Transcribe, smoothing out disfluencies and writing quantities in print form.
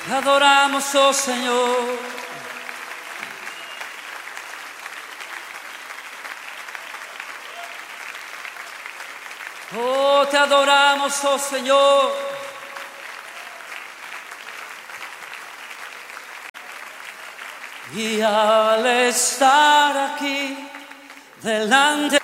Te adoramos, oh Señor. Oh, te adoramos, oh Señor. Y al estar aquí delante